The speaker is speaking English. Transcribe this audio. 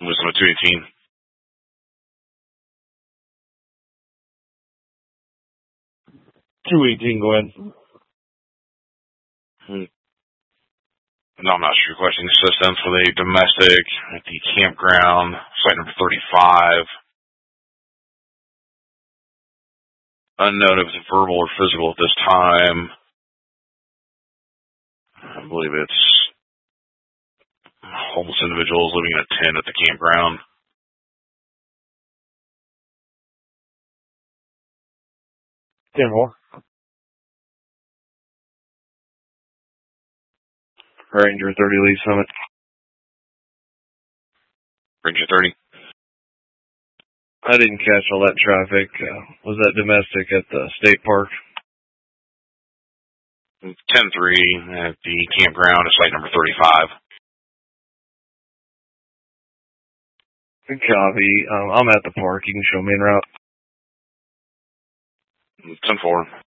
Wisdom of 218. Go ahead. No, I'm not sure. Questioning systems with a domestic at the campground, site number 35. Unknown if it's verbal or physical at this time. I believe it's homeless individuals living in a tent at the campground. More. Ranger 30 Lee Summit. Ranger 30. I didn't catch all that traffic. Was that domestic at the state park? 10-3 at the campground at site number 35. Copy. I'm at the park. You can show me en route. 10-4.